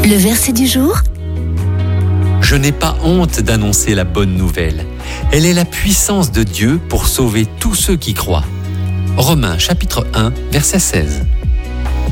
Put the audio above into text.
Le verset du jour. Je n'ai pas honte d'annoncer la bonne nouvelle. Elle est la puissance de Dieu pour sauver tous ceux qui croient. Romains chapitre 1, verset 16.